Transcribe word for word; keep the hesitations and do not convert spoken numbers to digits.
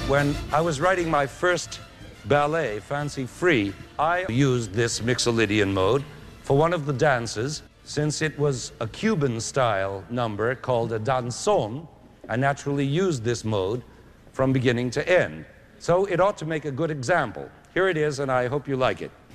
When I was writing my first ballet, Fancy Free, I used this Mixolydian mode for one of the dances. Since it was a Cuban-style number called a danzón, I naturally used this mode from beginning to end. So it ought to make a good example. Here it is, and I hope you like it.